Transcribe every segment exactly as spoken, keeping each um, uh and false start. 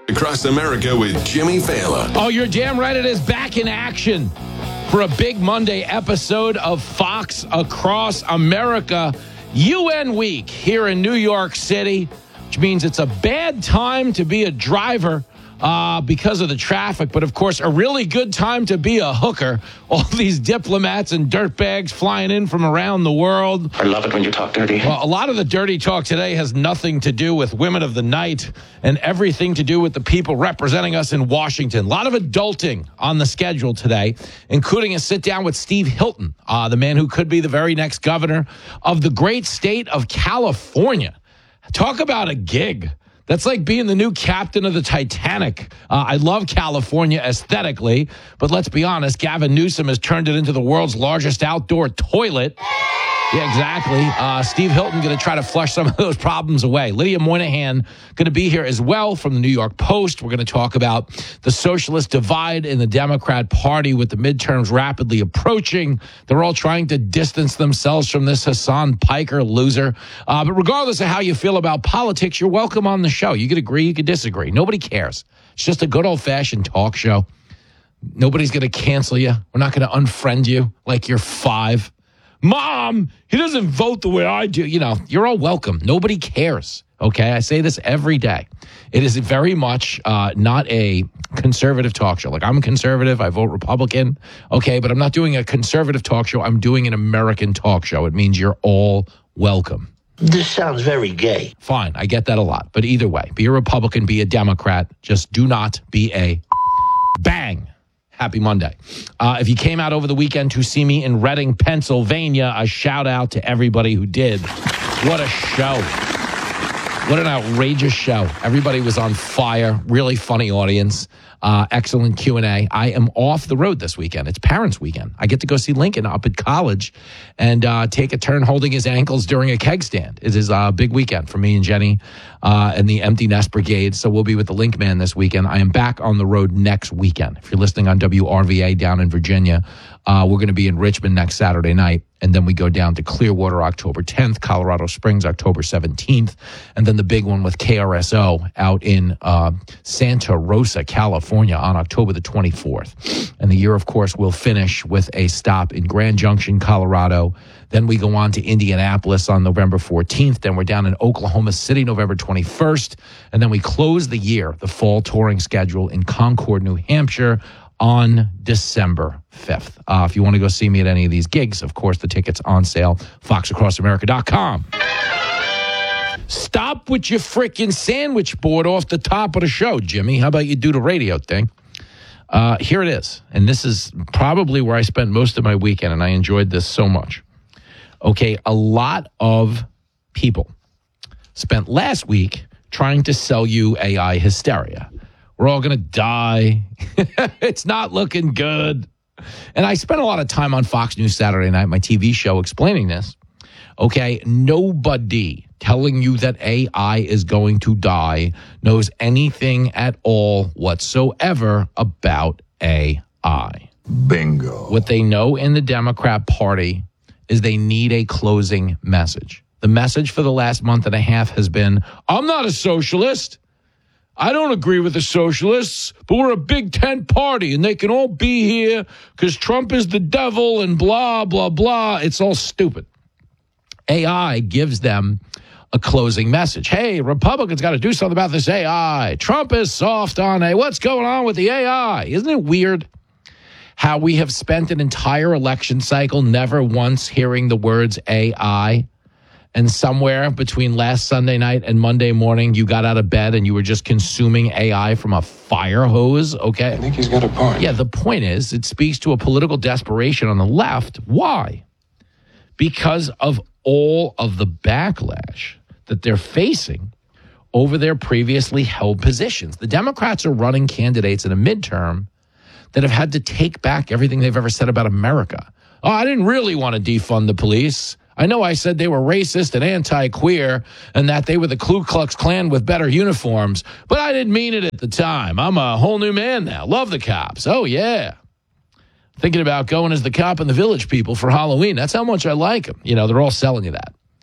Across America with Jimmy Fallon. Oh, you're damn right it is back in action for a big Monday episode of Fox Across America. U N Week here in New York City, which means it's a bad time to be a driver uh, because of the traffic, but of course a really good time to be a hooker. All these diplomats and dirtbags flying in from around the world. I love it when you talk dirty. Well, a lot of the dirty talk today has nothing to do with women of the night and everything to do with the people representing us in Washington. A lot of adulting on the schedule today, including a sit down with Steve Hilton, uh, the man who could be the very next governor of the great state of California. Talk about a gig. That's like being the new captain of the Titanic. Uh, I love California aesthetically, but let's be honest, Gavin Newsom has turned it into the world's largest outdoor toilet. Yeah, exactly. Uh, Steve Hilton going to try to flush some of those problems away. Lydia Moynihan going to be here as well from the New York Post. We're going to talk about the socialist divide in the Democrat Party with the midterms rapidly approaching. They're all trying to distance themselves from this Hassan Piker loser. Uh, but regardless of how you feel about politics, you're welcome on the show. You could agree, you could disagree. Nobody cares. It's just a good old-fashioned talk show. Nobody's going to cancel you. We're not going to unfriend you like you're five. Mom, he doesn't vote the way I do. You know, you're all welcome. Nobody cares. Okay, I say this every day. It is very much uh, not a conservative talk show. Like, I'm a conservative. I vote Republican. Okay, but I'm not doing a conservative talk show. I'm doing an American talk show. It means you're all welcome. This sounds very gay. Fine, I get that a lot. But either way, be a Republican, be a Democrat. Just do not be a bang. Happy Monday. Uh, if you came out over the weekend to see me in Reading, Pennsylvania, a shout out to everybody who did. What a show. What an outrageous show. Everybody was on fire. Really funny audience. Uh, excellent Q and A. I am off the road this weekend. It's Parents' Weekend. I get to go see Lincoln up at college and uh, take a turn holding his ankles during a keg stand. It is a big weekend for me and Jenny uh, and the Empty Nest Brigade. So we'll be with the Link Man this weekend. I am back on the road next weekend. If you're listening on W R V A down in Virginia, uh, we're going to be in Richmond next Saturday night. And then we go down to Clearwater October tenth, Colorado Springs October seventeenth, and then the big one with K R S O out in uh, Santa Rosa, California on October the twenty-fourth. And the year, of course, will finish with a stop in Grand Junction, Colorado. Then we go on to Indianapolis on November fourteenth. Then we're down in Oklahoma City November twenty-first. And then we close the year, the fall touring schedule in Concord, New Hampshire, on December fifth. Uh, if you want to go see me at any of these gigs, of course, the tickets on sale, fox across america dot com. Stop with your freaking sandwich board off the top of the show, Jimmy. How about you do the radio thing? Uh, here it is. And this is probably where I spent most of my weekend, and I enjoyed this so much. Okay, a lot of people spent last week trying to sell you A I hysteria. We're all going to die. It's not looking good. And I spent a lot of time on Fox News Saturday night, my T V show, explaining this. Okay, nobody telling you that A I is going to die knows anything at all whatsoever about A I. Bingo. What they know in the Democrat Party is they need a closing message. The message for the last month and a half has been, I'm not a socialist. I don't agree with the socialists, but we're a big tent party and they can all be here because Trump is the devil and blah, blah, blah. It's all stupid. A I gives them a closing message. Hey, Republicans got to do something about this A I. Trump is soft on A I. What's going on with the A I? Isn't it weird how we have spent an entire election cycle never once hearing the words A I? And somewhere between last Sunday night and Monday morning, you got out of bed and you were just consuming A I from a fire hose, okay? I think he's got a point. Yeah, the point is it speaks to a political desperation on the left. Why? Because of all of the backlash that they're facing over their previously held positions. The Democrats are running candidates in a midterm that have had to take back everything they've ever said about America. Oh, I didn't really want to defund the police. I know I said they were racist and anti-queer and that they were the Ku Klux Klan with better uniforms, but I didn't mean it at the time. I'm a whole new man now. Love the cops. Oh, yeah. Thinking about going as the cop in the Village People for Halloween. That's how much I like them. You know, they're all selling you that.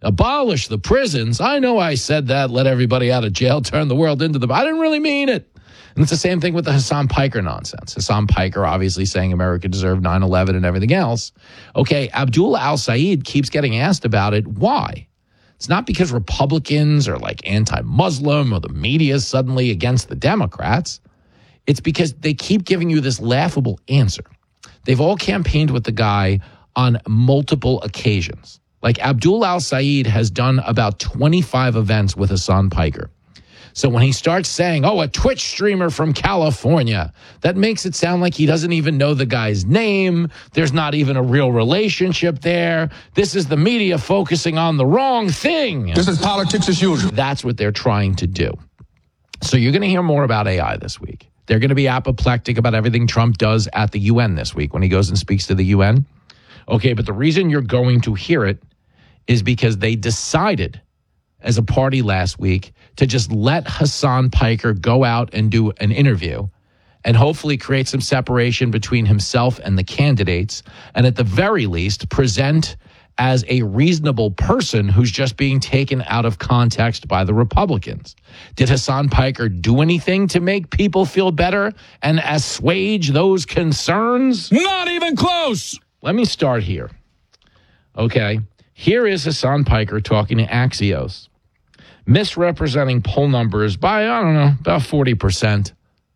Abolish the prisons. I know I said that, let everybody out of jail, turn the world into the... I didn't really mean it. And it's the same thing with the Hassan Piker nonsense. Hassan Piker obviously saying America deserved nine eleven and everything else. Okay, Abdullah al-Sayed keeps getting asked about it. Why? It's not because Republicans are like anti-Muslim or the media is suddenly against the Democrats. It's because they keep giving you this laughable answer. They've all campaigned with the guy on multiple occasions. Like Abdullah al-Sayed has done about twenty-five events with Hassan Piker. So when he starts saying, oh, a Twitch streamer from California, that makes it sound like he doesn't even know the guy's name. There's not even a real relationship there. This is the media focusing on the wrong thing. This is politics as usual. That's what they're trying to do. So you're going to hear more about A I this week. They're going to be apoplectic about everything Trump does at the U N this week when he goes and speaks to the U N. Okay, but the reason you're going to hear it is because they decided as a party last week to just let Hassan Piker go out and do an interview and hopefully create some separation between himself and the candidates, and at the very least present as a reasonable person who's just being taken out of context by the Republicans. Did Hassan Piker do anything to make people feel better and assuage those concerns? Not even close. Let me start here. Okay. Here is Hassan Piker talking to Axios, misrepresenting poll numbers by, I don't know, about forty percent.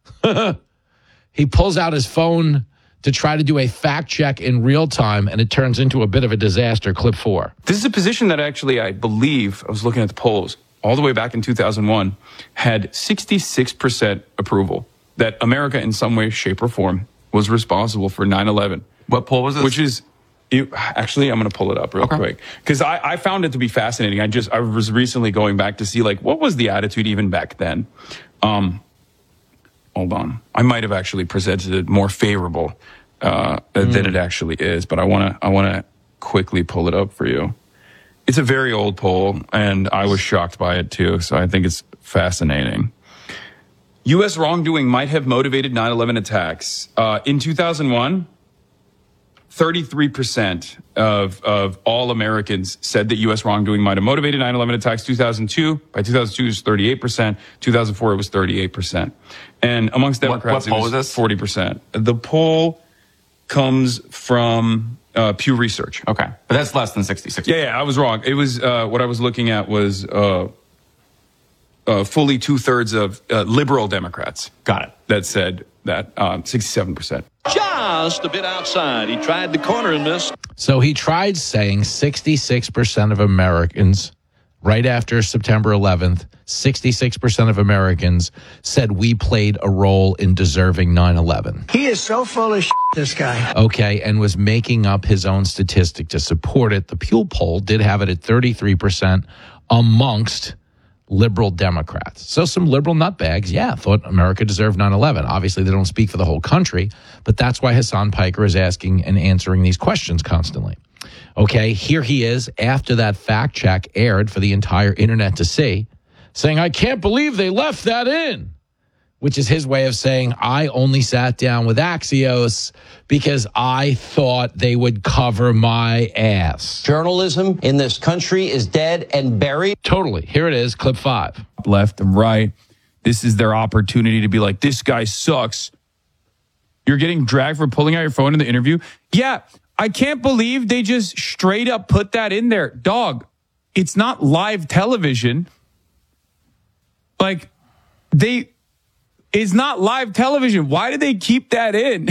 He pulls out his phone to try to do a fact check in real time, and it turns into a bit of a disaster. Clip four. This is a position that actually, I believe, I was looking at the polls all the way back in two thousand one, had sixty-six percent approval that America in some way, shape, or form was responsible for nine eleven. What poll was this? Which is... It, actually, I'm going to pull it up real okay. quick because I, I found it to be fascinating. I just I was recently going back to see like what was the attitude even back then. Um, hold on, I might have actually presented it more favorable uh, mm. than it actually is, but I want to I want to quickly pull it up for you. It's a very old poll, and I was shocked by it too. So I think it's fascinating. U S wrongdoing might have motivated nine eleven attacks uh, in two thousand one. thirty-three percent of, of all Americans said that U S wrongdoing might have motivated nine eleven attacks. two thousand two, by two thousand two, it was thirty-eight percent. two thousand four, it was thirty-eight percent. And amongst Democrats, what, what poll it was is this? forty percent. The poll comes from uh, Pew Research. Okay, but that's less than sixty-six percent. Yeah, yeah, I was wrong. It was, uh, what I was looking at was uh, uh, fully two-thirds of uh, liberal Democrats. Got it. That said that, um, sixty-seven percent. Just a bit outside. He tried the corner and missed. So he tried saying sixty-six percent of Americans, right after September eleventh, sixty-six percent of Americans said we played a role in deserving nine eleven. He is so full of shit, this guy. Okay, and was making up his own statistic to support it. The Pew poll did have it at thirty-three percent amongst liberal Democrats. So some liberal nutbags, yeah, thought America deserved nine eleven. Obviously, they don't speak for the whole country, but that's why Hassan Piker is asking and answering these questions constantly. Okay, here he is after that fact check aired for the entire internet to see, saying, I can't believe they left that in, which is his way of saying, I only sat down with Axios because I thought they would cover my ass. Journalism in this country is dead and buried. Totally. Here it is, clip five. Left and right. This is their opportunity to be like, this guy sucks. You're getting dragged for pulling out your phone in the interview. Yeah, I can't believe they just straight up put that in there. Dog, it's not live television. Like, they... It's not live television. Why did they keep that in?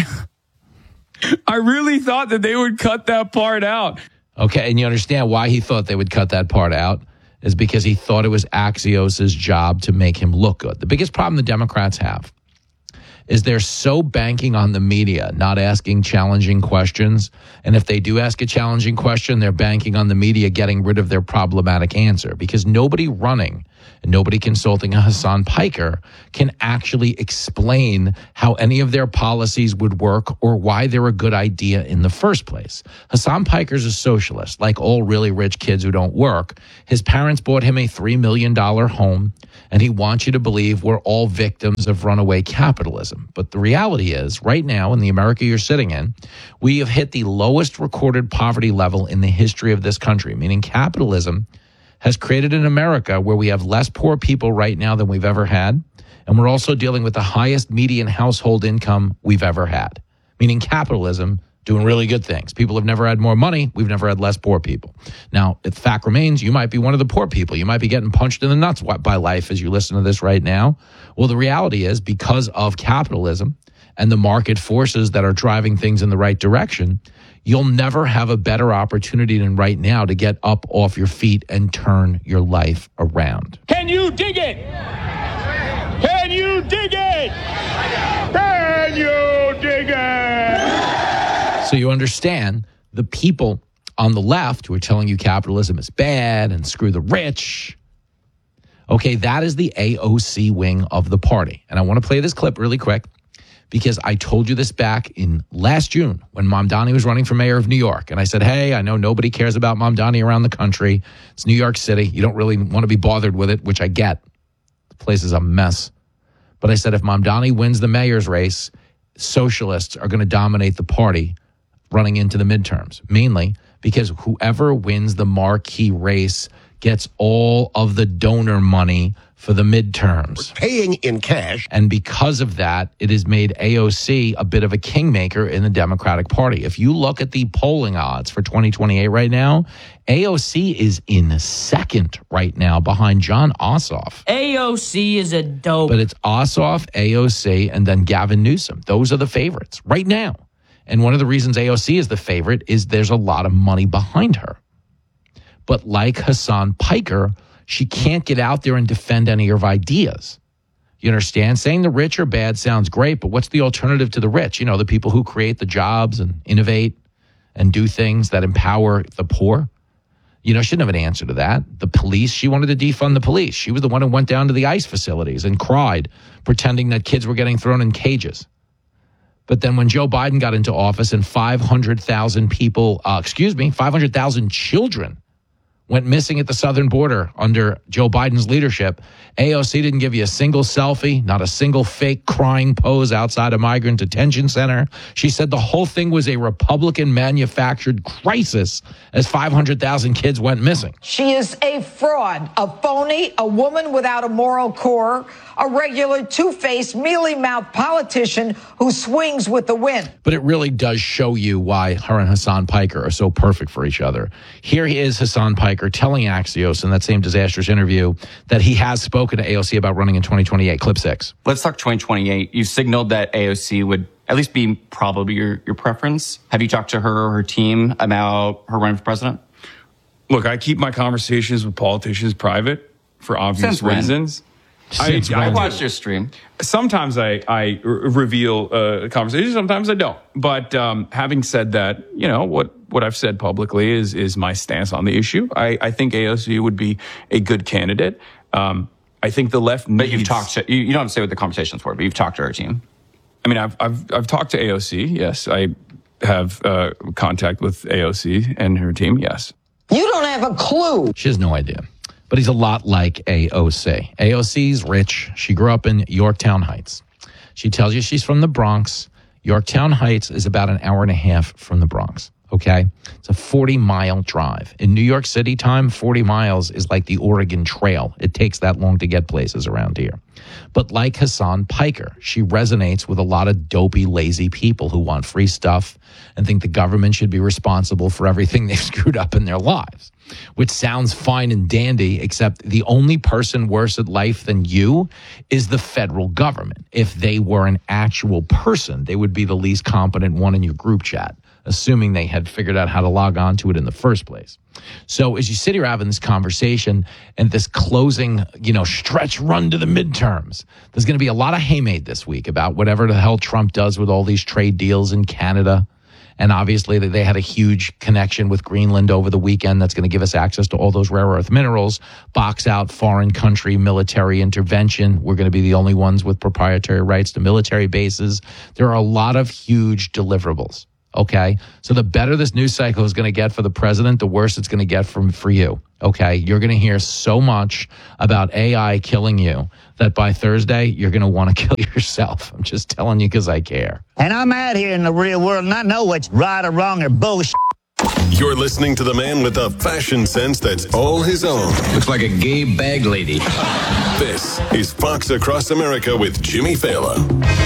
I really thought that they would cut that part out. Okay, and you understand why he thought they would cut that part out is because he thought it was Axios' job to make him look good. The biggest problem the Democrats have is they're so banking on the media not asking challenging questions. And if they do ask a challenging question, they're banking on the media getting rid of their problematic answer, because nobody running and nobody consulting a Hassan Piker can actually explain how any of their policies would work or why they're a good idea in the first place. Hassan Piker's a socialist, like all really rich kids who don't work. His parents bought him a three million dollars home, and he wants you to believe we're all victims of runaway capitalism. But the reality is, right now, in the America you're sitting in, we have hit the lowest recorded poverty level in the history of this country, meaning capitalism has created an America where we have less poor people right now than we've ever had. And we're also dealing with the highest median household income we've ever had, meaning capitalism doing really good things. People have never had more money. We've never had less poor people. Now, the fact remains, you might be one of the poor people. You might be getting punched in the nuts by life as you listen to this right now. Well, the reality is, because of capitalism and the market forces that are driving things in the right direction, you'll never have a better opportunity than right now to get up off your feet and turn your life around. Can you dig it? Can you dig it? Can you dig it? So you understand the people on the left who are telling you capitalism is bad and screw the rich. Okay, that is the A O C wing of the party. And I want to play this clip really quick because I told you this back in last June when Mamdani was running for mayor of New York. And I said, hey, I know nobody cares about Mamdani around the country. It's New York City. You don't really want to be bothered with it, which I get. The place is a mess. But I said, if Mamdani wins the mayor's race, socialists are going to dominate the party running into the midterms, mainly because whoever wins the marquee race gets all of the donor money for the midterms. Paying in cash. And because of that, it has made A O C a bit of a kingmaker in the Democratic Party. If you look at the polling odds for twenty twenty-eight right now, A O C is in second right now behind Jon Ossoff. A O C is a dope. But it's Ossoff, A O C, and then Gavin Newsom. Those are the favorites right now. And one of the reasons A O C is the favorite is there's a lot of money behind her. But like Hassan Piker, she can't get out there and defend any of her ideas. You understand? Saying the rich are bad sounds great, but what's the alternative to the rich? You know, the people who create the jobs and innovate and do things that empower the poor. You know, she didn't have an answer to that. The police, she wanted to defund the police. She was the one who went down to the ICE facilities and cried, pretending that kids were getting thrown in cages. But then when Joe Biden got into office and five hundred thousand people, uh, excuse me, five hundred thousand children went missing at the southern border under Joe Biden's leadership, A O C didn't give you a single selfie, not a single fake crying pose outside a migrant detention center. She said the whole thing was a Republican-manufactured crisis as five hundred thousand kids went missing. She is a fraud, a phony, a woman without a moral core, a regular two-faced, mealy-mouthed politician who swings with the wind. But it really does show you why her and Hassan Piker are so perfect for each other. Here he is, Hassan Piker, telling Axios in that same disastrous interview that he has spoken to A O C about running in twenty twenty-eight. Clip six. Let's talk twenty twenty-eight. You signaled that A O C would at least be probably your, your preference. Have you talked to her or her team about her running for president? Look, I keep my conversations with politicians private for obvious Since when? reasons. I, I watched your stream. Sometimes I, I r- reveal uh, conversations, sometimes I don't. But um, having said that, you know, what, what I've said publicly is is my stance on the issue. I, I think A O C would be a good candidate. Um, I think the left needs... But you've talked to... You, you don't say what the conversations were, but you've talked to her team. I mean, I've, I've, I've talked to A O C, yes. I have uh, contact with A O C and her team, yes. You don't have a clue. She has no idea. But he's a lot like A O C. A O C's rich. She grew up in Yorktown Heights. She tells you she's from the Bronx. Yorktown Heights is about an hour and a half from the Bronx, okay? It's a forty-mile drive. In New York City time, forty miles is like the Oregon Trail. It takes that long to get places around here. But like Hassan Piker, she resonates with a lot of dopey, lazy people who want free stuff and think the government should be responsible for everything they've screwed up in their lives. Which sounds fine and dandy, except the only person worse at life than you is the federal government. If they were an actual person, they would be the least competent one in your group chat, assuming they had figured out how to log on to it in the first place. So as you sit here having this conversation and this closing, you know, stretch run to the midterms, there's going to be a lot of haymade this week about whatever the hell Trump does with all these trade deals in Canada. And obviously they had a huge connection with Greenland over the weekend that's going to give us access to all those rare earth minerals, box out foreign country military intervention. We're going to be the only ones with proprietary rights to military bases. There are a lot of huge deliverables, okay? So the better this news cycle is going to get for the president, the worse it's going to get from for you, okay? You're going to hear so much about A I killing you that by Thursday, you're going to want to kill yourself. I'm just telling you because I care. And I'm out here in the real world, and I know what's right or wrong or bullshit. You're listening to the man with a fashion sense that's all his own. Looks like a gay bag lady. This is Fox Across America with Jimmy Fallon.